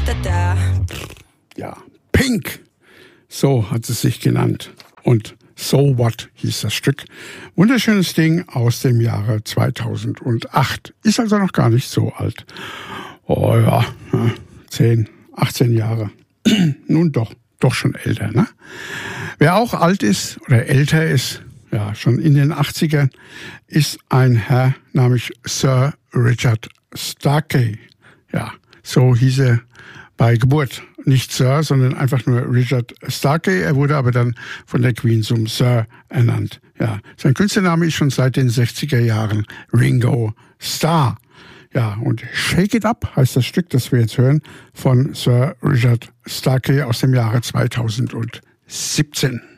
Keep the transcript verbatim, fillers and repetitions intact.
Ja, Pink, so hat es sich genannt. Und So What hieß das Stück. Wunderschönes Ding aus dem Jahre zweitausendacht. Ist also noch gar nicht so alt. Oh ja, zehn, achtzehn Jahre. Nun doch, doch schon älter, ne? Wer auch alt ist oder älter ist, ja, schon in den achtzigern, ist ein Herr namens Sir Richard Starkey. Ja, so hieß er bei Geburt. Nicht Sir, sondern einfach nur Richard Starkey. Er wurde aber dann von der Queen zum Sir ernannt. Ja, sein Künstlername ist schon seit den sechziger Jahren Ringo Starr. Ja, und Shake It Up heißt das Stück, das wir jetzt hören, von Sir Richard Starkey aus dem Jahre zweitausendsiebzehn.